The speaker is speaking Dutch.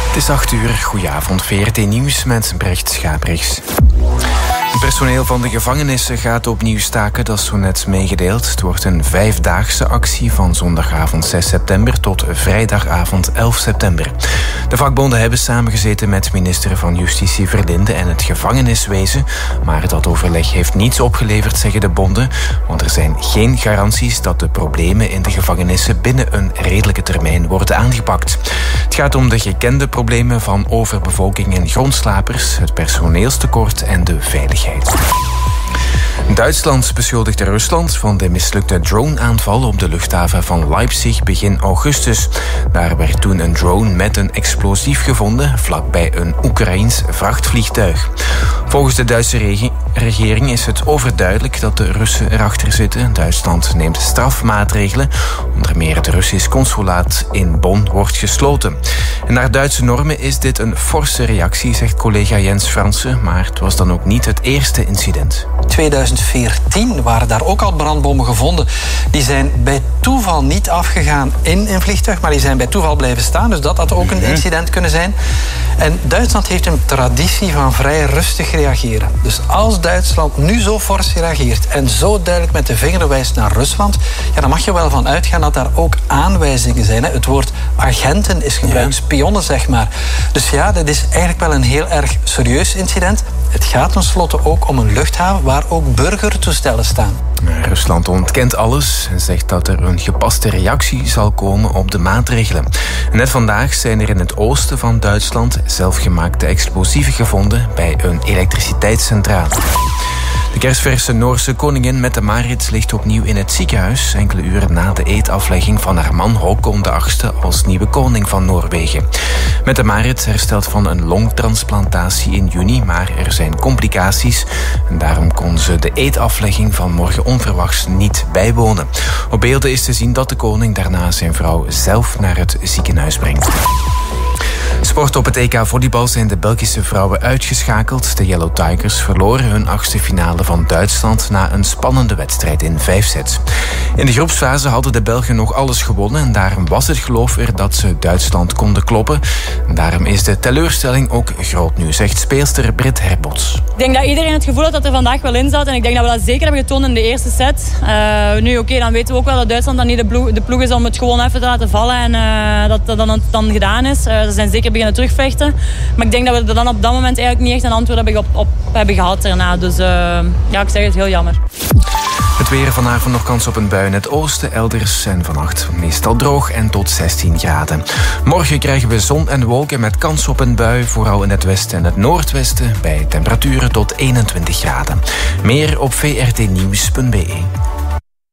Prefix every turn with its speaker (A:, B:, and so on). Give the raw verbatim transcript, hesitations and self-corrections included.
A: Het is acht uur. Goedenavond, V R T Nieuws met Brecht Schabrichs. Het personeel van de gevangenissen gaat opnieuw staken, dat is zo net meegedeeld. Het wordt een vijfdaagse actie van zondagavond zes september tot vrijdagavond elf september. De vakbonden hebben samengezeten met minister van Justitie Verlinde en het gevangeniswezen. Maar dat overleg heeft niets opgeleverd, zeggen de bonden. Want er zijn geen garanties dat de problemen in de gevangenissen binnen een redelijke termijn worden aangepakt. Het gaat om de gekende problemen van overbevolking en grondslapers, het personeelstekort en de veiligheid. Duitsland beschuldigt Rusland van de mislukte drone-aanval op de luchthaven van Leipzig begin augustus. Daar werd toen een drone met een explosief gevonden vlakbij een Oekraïens vrachtvliegtuig. Volgens de Duitse regi- regering is het overduidelijk dat de Russen erachter zitten. Duitsland neemt strafmaatregelen. Onder meer het Russisch consulaat in Bonn wordt gesloten. En naar Duitse normen is dit een forse reactie, zegt collega Jens Fransen. Maar het was dan ook niet het eerste incident.
B: tweeduizend veertien waren daar ook al brandbommen gevonden. Die zijn bij toeval niet afgegaan in een vliegtuig, maar die zijn bij toeval blijven staan. Dus dat had ook een incident kunnen zijn. En Duitsland heeft een traditie van vrij rustig reageren. Dus als Duitsland nu zo fors reageert en zo duidelijk met de vinger wijst naar Rusland, ja, dan mag je wel van uitgaan dat daar ook aanwijzingen zijn. Hè. Het woord agenten is gebruikt, ja. Spionnen zeg maar. Dus ja, dit is eigenlijk wel een heel erg serieus incident. Het gaat tenslotte ook om een luchthaven waar ook burgertoestellen staan.
A: Rusland ontkent alles en zegt dat er een gepaste reactie zal komen op de maatregelen. Net vandaag zijn er in het oosten van Duitsland zelfgemaakte explosieven gevonden bij een elektriciteitscentrale. De kerstverse Noorse koningin Mette-Marit ligt opnieuw in het ziekenhuis, enkele uren na de eedaflegging van haar man Håkon de achtste als nieuwe koning van Noorwegen. Mette-Marit herstelt van een longtransplantatie in juni, maar er zijn complicaties en daarom kon ze de eedaflegging van morgen onverwachts niet bijwonen. Op beelden is te zien dat de koning daarna zijn vrouw zelf naar het ziekenhuis brengt. Sport op het E K volleybal zijn de Belgische vrouwen uitgeschakeld. De Yellow Tigers verloren hun achtste finale van Duitsland na een spannende wedstrijd in vijf sets. In de groepsfase hadden de Belgen nog alles gewonnen en daarom was het geloof er dat ze Duitsland konden kloppen. En daarom is de teleurstelling ook groot nu, zegt speelster Britt Herbots.
C: Ik denk dat iedereen het gevoel had dat er vandaag wel in zat en ik denk dat we dat zeker hebben getoond in de eerste set. Uh, nu oké, okay, dan weten we ook wel dat Duitsland dan niet de ploeg, de ploeg is om het gewoon even te laten vallen en uh, dat dat dan, dan gedaan is. Uh, ze zijn zeker beginnen terugvechten. Maar ik denk dat we er dan op dat moment eigenlijk niet echt een antwoord hebben, op, op hebben gehad daarna. Dus uh, ja, ik zeg het, heel jammer.
A: Het weer vanavond nog kans op een bui in het oosten, elders en vannacht meestal droog en tot zestien graden. Morgen krijgen we zon en wolken met kans op een bui, vooral in het westen en het noordwesten, bij temperaturen tot eenentwintig graden. Meer op v r t nieuws punt b e.